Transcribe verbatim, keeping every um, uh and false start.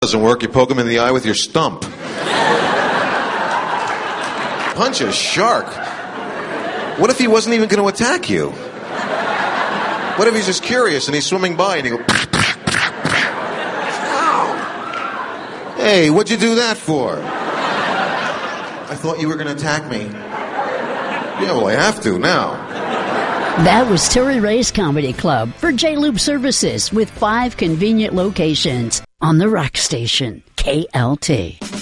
doesn't work, you poke him in the eye with your stump. Punch a shark. What if he wasn't even going to attack you? What if he's just curious and he's swimming by and you go... Hey, what'd you do that for? I thought you were going to attack me. Yeah, well, I have to now. That was Terry Ray's Comedy Club for J-Loop Services with five convenient locations on the Rock Station, K L T.